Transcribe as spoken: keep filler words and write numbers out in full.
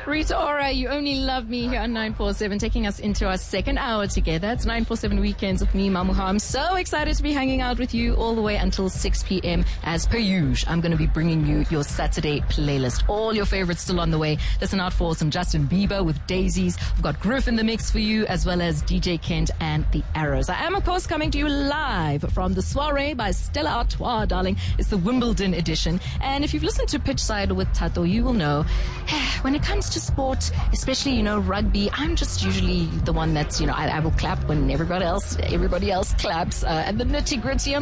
Rita Ora, You Only Love Me here on nine four seven, taking us into our second hour together. It's nine four seven Weekends with me, Mamuha. I'm so excited to be hanging out with you all the way until six p.m. As per usual, I'm going to be bringing you your Saturday playlist. All your favorites still on the way. Listen out for some Justin Bieber with Daisies. We've got Griff in the mix for you, as well as D J Kent and the Arrows. I am, of course, coming to you live from the Soiree by Stella Artois, darling. It's the Wimbledon edition. And if you've listened to Pitchside with Tato, you will know when it comes to sport, especially, you know, rugby, I'm just usually the one that's, you know, I, I will clap when everybody else, everybody else claps. Uh, and the nitty gritty, I'm